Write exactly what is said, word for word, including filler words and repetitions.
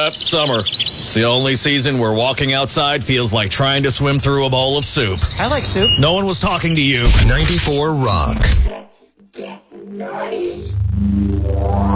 Yeah, summer. It's the only season where walking outside feels like trying to swim through a bowl of soup. I like soup. No one was talking to you. ninety-four Rock. Let's get naughty.